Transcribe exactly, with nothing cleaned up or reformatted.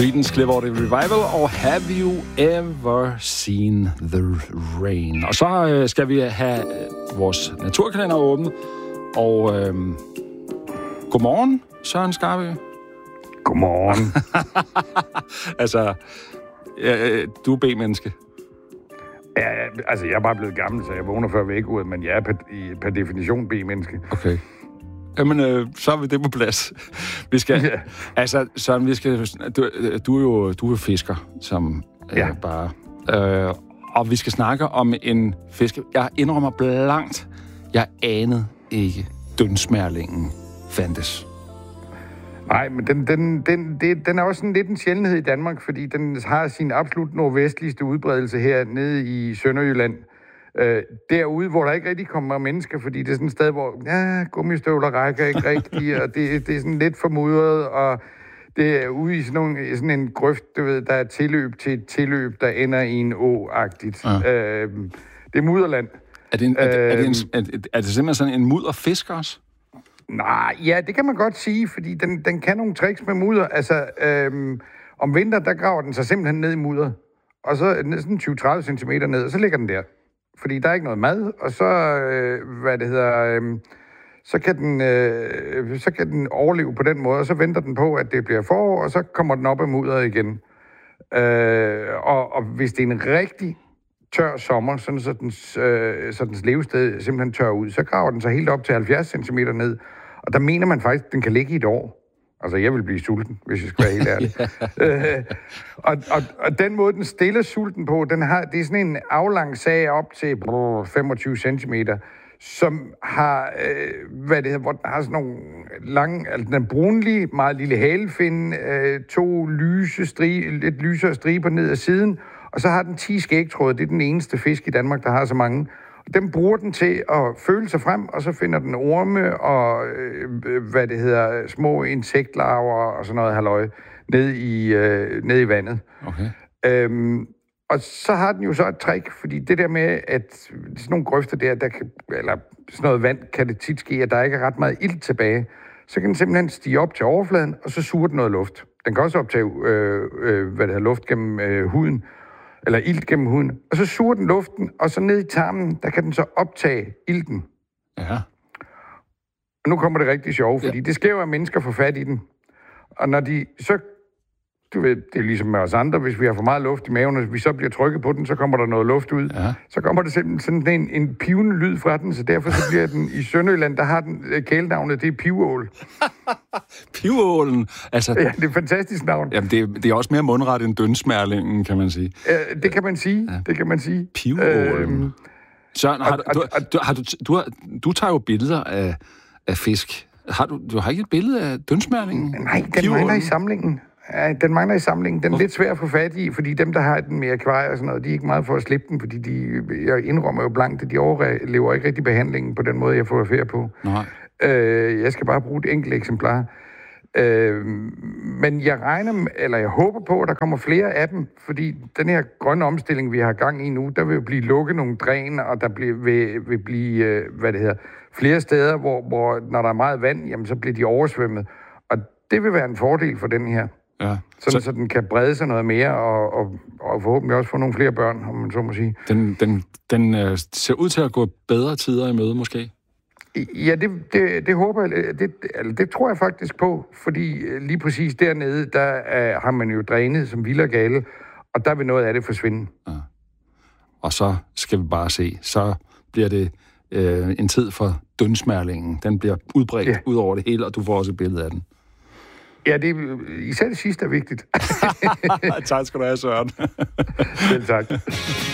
Creedence Clearwater Revival og Have You Ever Seen the Rain? Og så øh, skal vi have øh, vores naturkalender åbne. Og øh, godmorgen, Søren Skarpe. Godmorgen. altså, øh, du er B-menneske. Ja, altså, jeg er bare blevet gammel, så jeg vågner før vækkeuret, men jeg er per, i, per definition B-menneske. Okay. Jamen, øh, så er vi det på plads. Vi skal, ja. Altså, Søren, vi skal, du, du er jo du er fisker, som øh, ja. bare... Øh, og vi skal snakke om en fisker. Jeg indrømmer blankt, jeg anede ikke, dønsmærlingen fandtes. Nej, men den, den, den, det, den er også sådan lidt en sjældenhed i Danmark, fordi den har sin absolut nordvestligste udbredelse her nede i Sønderjylland. Øh, derude, hvor der ikke rigtig kommer mennesker, fordi det er sådan et sted, hvor ja, gummistøvler rækker ikke rigtigt, og det, det er sådan lidt formudret, og det er ude i sådan, nogle, sådan en grøft, du ved, der er tilløb til et tilløb, der ender i en å-agtigt. Ja. Øh, det er mudderland. Er det, en, er, det, er, det en, er, det, er det simpelthen sådan en mudderfisk også? Nej, ja, det kan man godt sige, fordi den, den kan nogle tricks med mudder. Altså, øhm, om vinteren, der graver den sig simpelthen ned i mudder, og så næsten tyve til tredive centimeter ned, og så ligger den der. Fordi der er ikke noget mad, og så, øh, hvad det hedder, øh, så, kan den, øh, så kan den overleve på den måde, og så venter den på, at det bliver forår, og så kommer den op af mudderet igen. Øh, og, og hvis det er en rigtig tør sommer, sådan så dens, øh, så dens levested simpelthen tør ud, så graver den sig helt op til halvfjerds centimeter ned, og der mener man faktisk, at den kan ligge i et år. Altså, jeg vil blive sulten, hvis jeg skal være helt ærlig. yeah. øh, og, og, og den måde, den stiller sulten på, den har, det er sådan en aflang sag op til brrr, femogtyve centimeter, som har, øh, hvad det hedder, hvor den har sådan nogle lange, altså den er brunlig, meget lille halefinde, øh, to lyse stri, lidt lysere striber ned ad siden, og så har den ti skægtråde. Det er den eneste fisk i Danmark, der har så mange. Dem bruger den til at føle sig frem, og så finder den orme og, øh, hvad det hedder, små insektlarver og sådan noget halløj ned i, øh, ned i vandet. Okay. Øhm, og så har den jo så et trick, fordi det der med, at sådan nogle grøfter der, der kan, eller sådan noget vand, kan det tit ske, at der ikke er ret meget ilt tilbage. Så kan den simpelthen stige op til overfladen, og så suger den noget luft. Den kan også optage, øh, øh, hvad det hedder, luft gennem øh, huden, eller ilt gennem huden, og så suger den luften, og så ned i tarmen, der kan den så optage ilten. Ja. Og nu kommer det rigtig sjovt, fordi ja. det sker jo, at mennesker får fat i den. Og når de så, du ved, det er ligesom med os andre, hvis vi har for meget luft i maven, og hvis vi så bliver trykket på den, så kommer der noget luft ud. Ja. Så kommer der simpelthen sådan en, en pivende lyd fra den, så derfor så bliver den i Sønderjylland, der har den kælenavnet, det er pivål. Pivålen? Altså, ja, det er et fantastisk navn. Jamen, det er, det er også mere mundret end dønsmærlingen, kan man sige. Ja, det kan man sige, ja. det kan man sige. Pivålen. Øhm, Søren, har, og, du, du, har du, du, har, du tager jo billeder af, af fisk. Har du, du har ikke et billede af dønsmærlingen? Nej, den Pivålen. mangler i samlingen. Ja, den mangler i samlingen. Den er lidt svær at få fat i, fordi dem, der har den med akvarier og sådan noget, de er ikke meget for at slippe den, fordi de, jeg indrømmer jo blankt, at de overlever ikke rigtig behandlingen på den måde, jeg får ferie på. Nej. Øh, jeg skal bare bruge et enkelt eksemplar. Øh, men jeg regner, eller jeg håber på, at der kommer flere af dem, fordi den her grønne omstilling, vi har gang i nu, der vil blive lukket nogle dræn, og der bliver, vil, vil blive, hvad det hedder, flere steder, hvor, hvor når der er meget vand, jamen, så bliver de oversvømmet. Og det vil være en fordel for den her. Ja. Sådan, så, så den kan brede sig noget mere, og, og, og forhåbentlig også få nogle flere børn, om man så må sige. Den, den, den øh, ser ud til at gå bedre tider i møde, måske? Ja, det, det, det håber jeg, det, det, det tror jeg faktisk på, fordi lige præcis dernede, der er, har man jo drænet som vild og gale, og der vil noget af det forsvinde. Ja. Og så skal vi bare se, så bliver det øh, en tid for dønsmærlingen. Den bliver udbredt ja. ud over det hele, og du får også et billede af den. Ja, det, især det sidste er vigtigt. Tak skal du have, Søren. Selv tak.